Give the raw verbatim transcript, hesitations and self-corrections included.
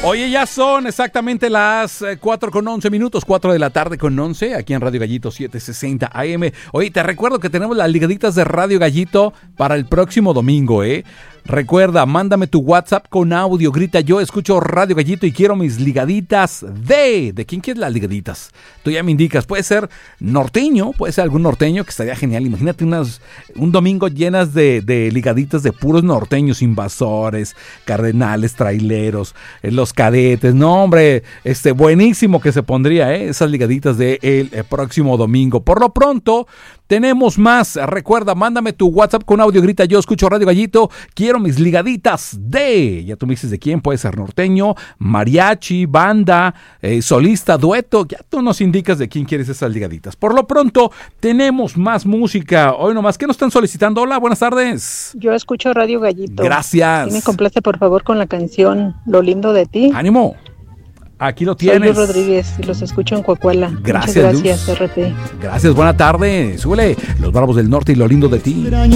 Oye, ya son exactamente las cuatro con once minutos, cuatro de la tarde con once, aquí en Radio Gallito setecientos sesenta A M. Oye, te recuerdo que tenemos las ligaditas de Radio Gallito para el próximo domingo, ¿eh? Recuerda, mándame tu WhatsApp con audio, grita yo escucho Radio Gallito y quiero mis ligaditas de... ¿De quién quieres las ligaditas? Tú ya me indicas, puede ser norteño, puede ser algún norteño que estaría genial. Imagínate unas, un domingo llenas de, de ligaditas de puros norteños, invasores, cardenales, traileros, eh, los cadetes. No, hombre, este, buenísimo que se pondría, ¿eh? Esas ligaditas del de el próximo domingo. Por lo pronto, tenemos más. Recuerda, mándame tu WhatsApp con audio, grita yo escucho Radio Gallito, quiero mis ligaditas de, ya tú me dices de quién, puede ser norteño, mariachi, banda, eh, solista, dueto, ya tú nos indicas de quién quieres esas ligaditas. Por lo pronto, tenemos más música. Hoy nomás, ¿qué nos están solicitando? Hola, buenas tardes. Yo escucho Radio Gallito. Gracias. Y me complace, por favor, con la canción Lo lindo de ti. ánimo. Aquí lo tienes. Soy Luz Rodríguez y los escucho en Coahuila. Gracias, Muchas gracias, Luz. R T. Gracias, buena tarde. Súbele. Los Bravos del Norte y Lo lindo de ti.